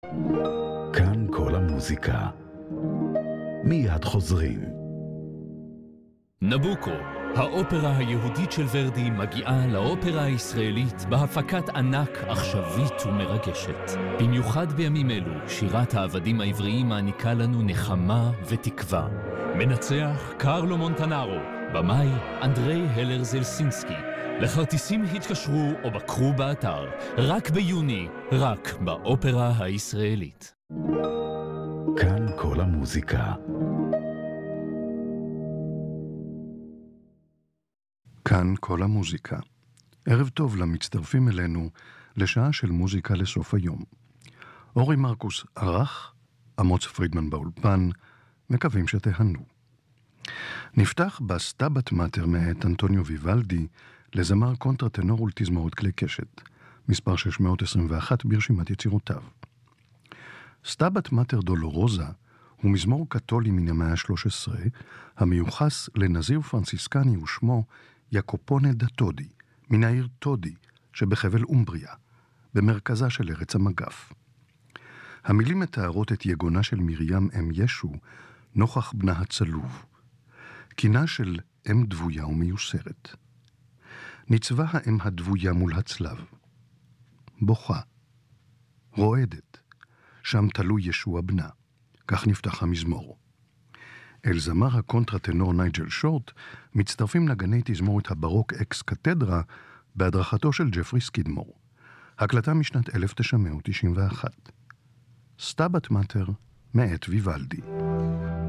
כאן כל המוזיקה. מיד חוזרים. נבוקו, האופרה היהודית של ורדי מגיעה לאופרה הישראלית בהפקת ענק עכשווית ומרגשת. במיוחד בימים אלו, שירת העבדים העבריים מעניקה לנו נחמה ותקווה. מנצח קרלו מונטנארו, במאי אנדרי הלר זלסינסקי. לכרטיסים התקשרו או בקרו באתר, רק ביוני, רק באופרה הישראלית. כאן כל המוזיקה. כאן כל המוזיקה. ערב טוב למצטרפים אלינו לשעה של מוזיקה לסוף היום. אורי מרקוס ערך, אמוץ פרידמן באולפן, מקווים שתהנו. נפתח בסטאבט מאטר מאת אנטוניו ויוולדי לזמר קונטרטנור ולתזמורת כלי קשת, מספר 621 ברשימת יצירותיו. סטאבט מאטר דולורוזה הוא מזמור קתולי מן המאה ה-13, המיוחס לנזיר פרנסיסקני ושמו יקופונה דה טודי, מן העיר טודי שבחבל אומבריה, במרכזה של ארץ המגף. המילים מתארות את יגונה של מרים אם ישו נוכח בנה הצלוב, קינה של אם דבויה ומיוסרת. ניצבה האם הדבויה מול הצלב, בוכה, רועדת, שם תלוי ישוע בנה. כך נפתח המזמור. אל זמר הקונטרטנור נייג'ל שורט מצטרפים לגני תזמורת הברוק אקס קתדרה בהדרכתו של ג'פרי סקידמור. הקלטה משנת 1991. סטאבט מאטר מאת ויוולדי.